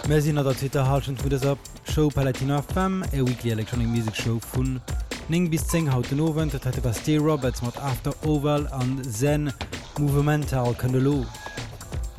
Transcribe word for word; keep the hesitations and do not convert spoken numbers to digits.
Wir sind an der Twitter halten vu der Show Palatina F M e weekly electronic music show vun ning bis zehn hauten Owen, dat hat was Steve Roberts mat After Oval an Zen Movemental Kandelo